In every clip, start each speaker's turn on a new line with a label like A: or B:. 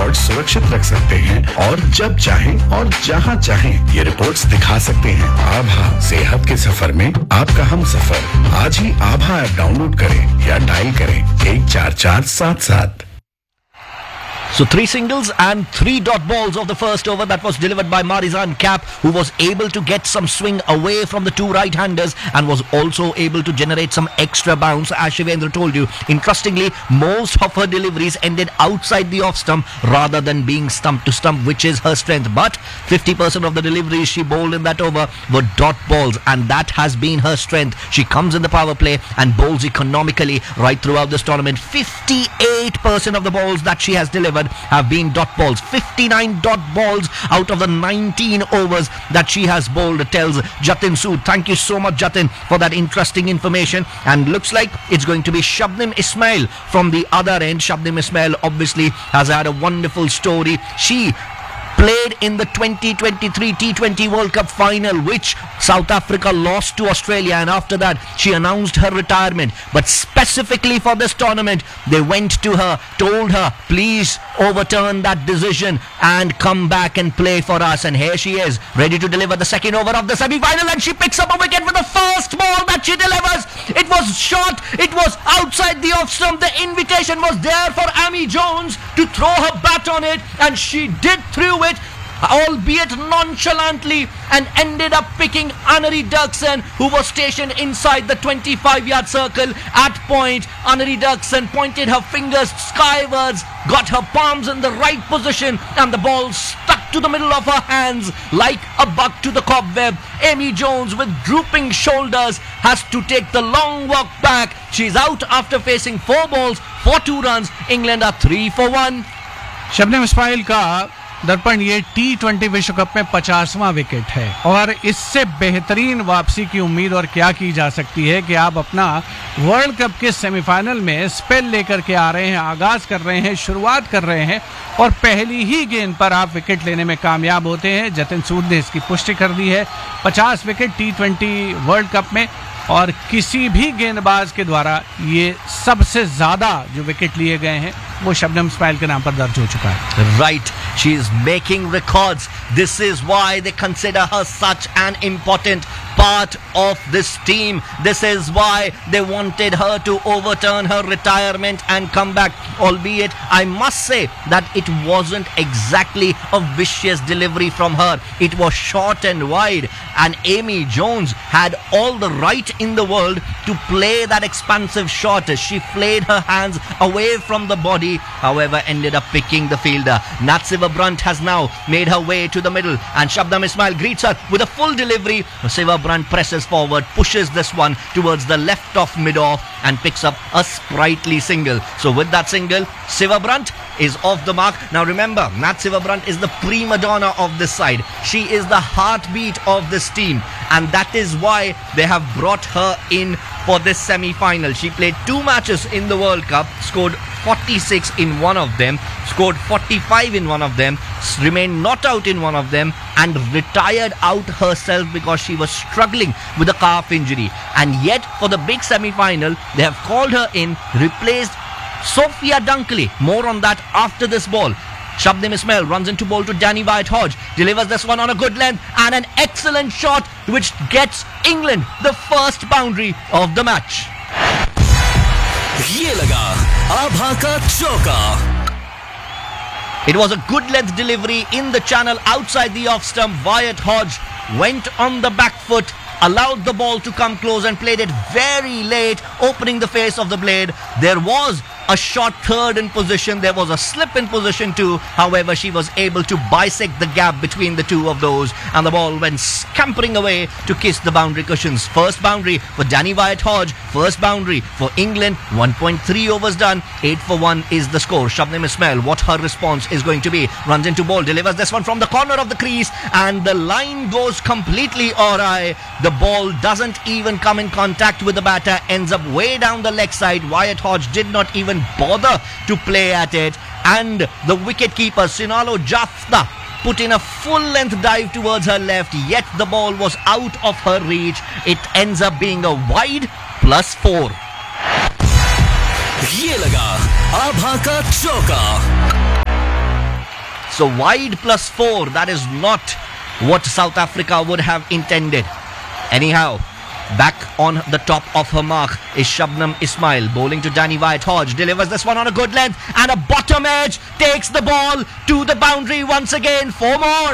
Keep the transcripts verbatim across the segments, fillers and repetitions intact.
A: Record सुरक्षित रख सकते हैं और जब चाहें और जहां चाहें ये रिपोर्ट्स दिखा सकते हैं। आभा सेहत के सफर में आपका हम सफर। आज ही आभा ऐप डाउनलोड करें या डायल करें एक चार चार सात सात।
B: So three singles and three dot balls of the first over that was delivered by Marizan Cap, who was able to get some swing away from the two right-handers and was also able to generate some extra bounce. As Shivendra told you, interestingly, most of her deliveries ended outside the off stump rather than being stump to stump, which is her strength. But fifty percent of the deliveries she bowled in that over were dot balls, and that has been her strength. She comes in the power play and bowls economically right throughout this tournament. fifty-eight percent of the balls that she has delivered have been dot balls. fifty-nine dot balls out of the nineteen overs that she has bowled, tells Jatin Sood. Thank you so much, Jatin, for that interesting information. And looks like it's going to be Shabnim Ismail from the other end. Shabnim Ismail obviously has had a wonderful story. She played in the twenty twenty-three T twenty World Cup final, which South Africa lost to Australia, and after that she announced her retirement. But specifically for this tournament, they went to her, told her, please overturn that decision and come back and play for us. And here she is, ready to deliver the second over of the semi-final, and she picks up a wicket with the first ball that she delivers. It was short, it was outside the off stump. The invitation was there for Amy Jones to throw her bat on it, and she did throw it, albeit nonchalantly, and ended up picking Anari Dirksen, who was stationed inside the twenty-five yard circle at point. Anari Dirksen pointed her fingers skywards, got her palms in the right position, and the ball stuck to the middle of her hands like a bug to the cobweb. Amy Jones, with drooping shoulders, has to take the long walk back. She's out after facing four balls for two runs. England are three for one.
C: Shabnam Ismail का दर्पण ये T twenty विश्व cup में पचासवां wicket है, और इससे बेहतरीन वापसी की उम्मीद और क्या की जा सकती है कि आप अपना वर्ल्ड कप के सेमीफाइनल में स्पेल लेकर के आ रहे हैं, आगाज कर रहे हैं, शुरुआत कर रहे हैं, और पहली ही गेंद पर आप विकेट लेने में कामयाब होते हैं। जतिन सूद ने इसकी पुष्टि कर दी है। पचास wicket T twenty world cup में, और किसी भी गेंदबाज के द्वारा ये सबसे ज्यादा जो विकेट लिए गए हैं वो शबनम इस्माइल के नाम पर दर्ज हो चुका है।
B: Right, she is making records. This is why they consider her such an important part of this team. This is why they wanted her to overturn her retirement and come back. Albeit, I must say that it wasn't exactly a vicious delivery from her. It was short and wide, and Amy Jones had all the right in the world to play that expansive shot. She flayed her hands away from the body, however ended up picking the fielder. Nat Siva-Brunt has now made her way to the middle, and Shabnam Ismail greets her with a full delivery. Siva-Brunt presses forward, pushes this one towards the left of mid-off, and picks up a sprightly single. So with that single, Siva-Brunt is off the mark. Now remember, Nat Siva-Brunt is the prima donna of this side. She is the heartbeat of this team, and that is why they have brought her in for this semi-final. She played two matches in the World Cup, scored forty-six in one of them, scored forty-five in one of them, remained not out in one of them, and retired out herself because she was struggling with a calf injury. And yet, for the big semi-final, they have called her in, replaced Sophia Dunkley. More on that after this ball. Shabnim Ismail runs into ball to Danny White-Hodge, delivers this one on a good length, and an excellent shot which gets England the first boundary of the match.
D: ये लगा आभा का चौका.
B: It was a good length delivery in the channel outside the off stump. White-Hodge went on the back foot, allowed the ball to come close, and played it very late, opening the face of the blade. There was a short third in position. There was a slip in position too. However, she was able to bisect the gap between the two of those, and the ball went scampering away to kiss the boundary cushions. First boundary for Danny White-Hodge. First boundary for England. one point three overs done. eight for one is the score. Shabnim Ismail, what her response is going to be. Runs into ball, delivers this one from the corner of the crease, and the line goes completely awry. The ball doesn't even come in contact with the batter. Ends up way down the leg side. White-Hodge did not even bother to play at it, and the wicketkeeper Sinalo Jafta put in a full-length dive towards her left, yet the ball was out of her reach. It ends up being a wide plus four.
D: ये लगा आभा का चौका.
B: So wide plus four, that is not what South Africa would have intended. Anyhow, back on the top of her mark is Shabnam Ismail, bowling to Danny White-Hodge, delivers this one on a good length and a bottom edge, takes the ball to the boundary once again. Four more.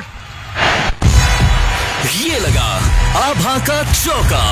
D: ये लगा आभा का चौका.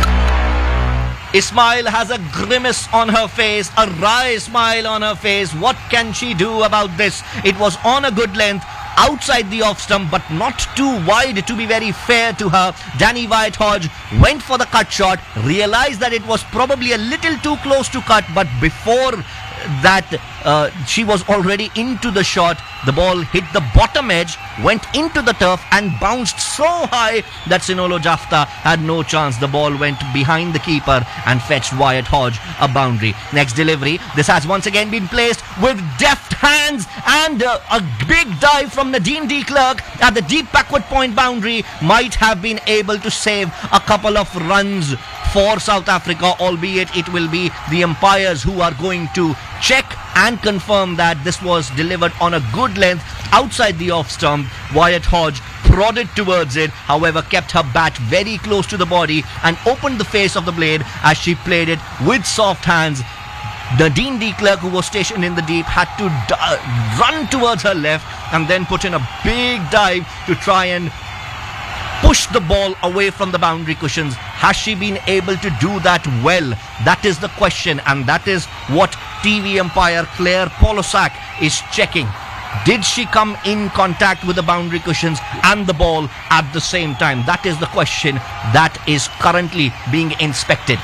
B: Ismail has a grimace on her face, a wry smile on her face. What can she do about this? It was on a good length, outside the off stump, but not too wide to be very fair to her. Danny White-Hodge went for the cut shot, realized that it was probably a little too close to cut, but before that uh, she was already into the shot. The ball hit the bottom edge, went into the turf and bounced so high that Sinolo Jafta had no chance. The ball went behind the keeper and fetched White-Hodge a boundary. Next delivery, this has once again been placed with deft hands, and uh, a big dive from Nadine de Klerk at the deep backward point boundary might have been able to save a couple of runs for South Africa, albeit it will be the umpires who are going to check and confirm that this was delivered on a good length outside the off stump. White-Hodge prodded towards it, however kept her bat very close to the body and opened the face of the blade as she played it with soft hands. Nadine de Klerk, who was stationed in the deep, had to d- run towards her left and then put in a big dive to try and push the ball away from the boundary cushions. Has she been able to do that well? That is the question, and that is what T V umpire Claire Polosak is checking. Did she come in contact with the boundary cushions and the ball at the same time? That is the question that is currently being inspected.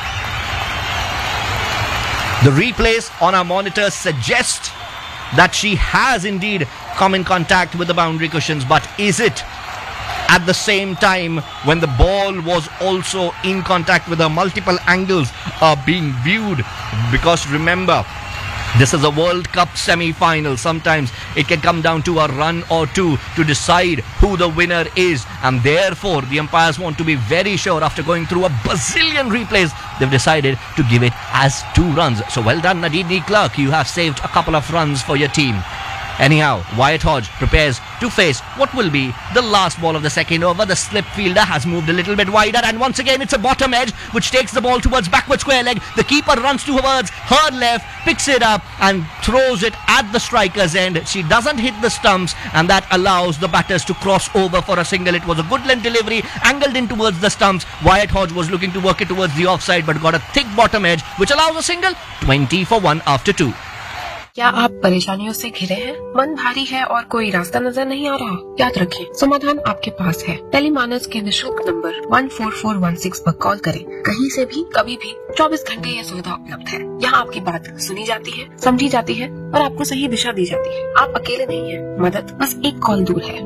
B: The replays on our monitors suggest that she has indeed come in contact with the boundary cushions, but is it at the same time when the ball was also in contact with her? Multiple angles are being viewed, because remember, this is a World Cup semi-final. Sometimes it can come down to a run or two to decide who the winner is, and therefore the umpires want to be very sure. After going through a bazillion replays, they've decided to give it as two runs. So well done, Nadine de Klerk. You have saved a couple of runs for your team. Anyhow, White-Hodge prepares to face what will be the last ball of the second over. The slip fielder has moved a little bit wider, and once again it's a bottom edge which takes the ball towards backward square leg. The keeper runs towards her left, picks it up and throws it at the striker's end. She doesn't hit the stumps, and that allows the batters to cross over for a single. It was a good length delivery, angled in towards the stumps. White-Hodge was looking to work it towards the offside, but got a thick bottom edge which allows a single. Twenty for one after two.
E: क्या आप परेशानियों से घिरे हैं? मन भारी है और कोई रास्ता नजर नहीं आ रहा? याद रखें, समाधान आपके पास है। टेलीमानस के निशुल्क number one four four one six पर कॉल करें। कहीं से भी, कभी भी, चौबीस घंटे यह सुविधा उपलब्ध है। यहाँ आपकी बात सुनी जाती है, समझी जाती है और आपको सही दिशा दी जाती है। आप अकेले नहीं हैं। मदद बस एक कॉल दूर है।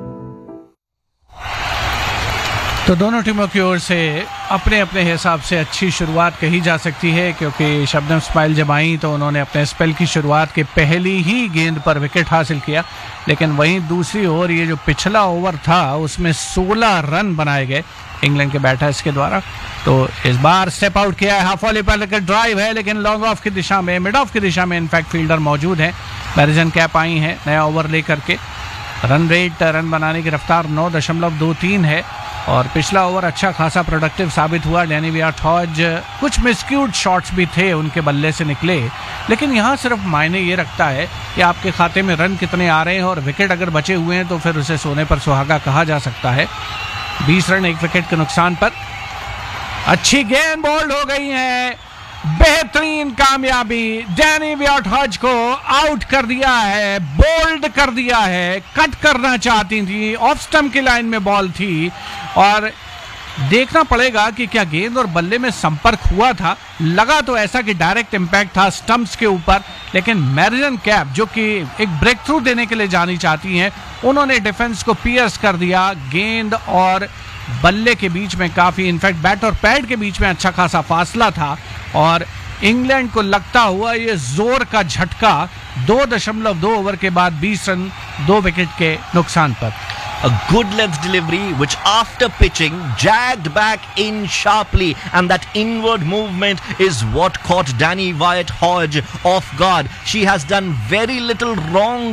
C: तो दोनों टीमों की ओर से अपने अपने हिसाब से अच्छी शुरुआत कही जा सकती है, क्योंकि शबनम इस्माइल जब आई तो उन्होंने अपने स्पेल की शुरुआत के पहली ही गेंद पर विकेट हासिल किया, लेकिन वहीं दूसरी ओर ये जो पिछला ओवर था उसमें सोलह रन बनाए गए इंग्लैंड के बैटर्स के द्वारा। तो इस बार स्टेप आउट किया है, हाफ वॉली पर लेकर ड्राइव है, लेकिन लॉन्ग ऑफ की दिशा में, मिड ऑफ की दिशा में इनफैक्ट फील्डर मौजूद है। मैरिजन कैप आई है नया ओवर लेकर के। रन रेट, रन बनाने की रफ्तार नौ दशमलव दो तीन है और पिछला ओवर अच्छा खासा प्रोडक्टिव साबित हुआ। डैनी व्हाइट-हॉज कुछ मिसक्यूड शॉट्स भी थे उनके बल्ले से निकले, लेकिन यहाँ सिर्फ मायने ये रखता है कि आपके खाते में रन कितने आ रहे हैं, और विकेट अगर बचे हुए हैं तो फिर उसे सोने पर सुहागा कहा जा सकता है। बीस रन एक विकेट के नुकसान पर। अच्छी गेंद बोल्ड हो गई है, बेहतरीन कामयाबी। डैनी व्हाइट-हॉज को आउट कर दिया है, बोल्ड कर दिया है। कट करना चाहती थी, ऑफ स्टंप की लाइन में बॉल थी और देखना पड़ेगा कि क्या गेंद और बल्ले में संपर्क हुआ था। लगा तो ऐसा कि डायरेक्ट इंपैक्ट था स्टंप्स के ऊपर, लेकिन मैरिजन कैप जो कि एक ब्रेक थ्रू देने के लिए जानी चाहती हैं, उन्होंने डिफेंस को पियर्स कर दिया। गेंद और बल्ले के बीच में काफी, इनफैक्ट बैट और पैड के बीच में अच्छा खासा फासला था और इंग्लैंड को लगता हुआ ये जोर का झटका दो दशमलव दो ओवर के बाद बीस रन दो विकेट के नुकसान पर।
B: A good length delivery which after pitching jagged back in sharply, and that inward movement is what caught Danny White-Hodge off guard. She has done very little wrong